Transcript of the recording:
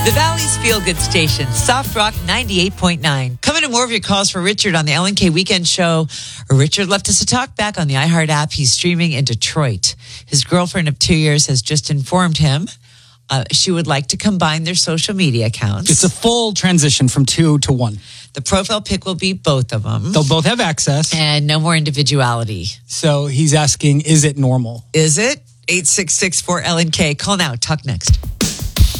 The Valley's feel-good station, Soft Rock 98.9. Coming to more of your calls for Richard on the LNK Weekend Show. Richard left us a talk back on the iHeart app. He's streaming in Detroit. His girlfriend of 2 years has just informed him she would like to combine their social media accounts. It's a full transition from 2 to 1. The profile pic will be both of them. They'll both have access. And no more individuality. So he's asking, is it normal? Is it? 866-4LNK. Call now. Talk next.